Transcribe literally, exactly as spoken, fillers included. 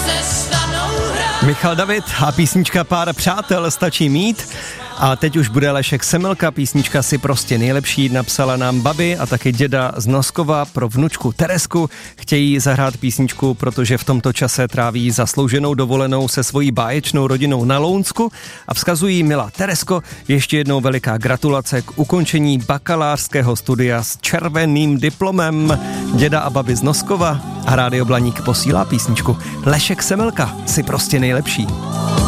Michal David a písnička Pár přátel stačí mít. A teď už bude Lešek Semmelka, písnička Si prostě nejlepší, napsala nám babi a taky děda z Noskova pro vnučku Teresku. Chtějí zahrát písničku, protože v tomto čase tráví zaslouženou dovolenou se svojí báječnou rodinou na Lounsku a vzkazují: milá Teresko, ještě jednou veliká gratulace k ukončení bakalářského studia s červeným diplomem. Děda a babi z Noskova a Rádio Blaník posílá písničku Lešek Semmelka, Si prostě nejlepší.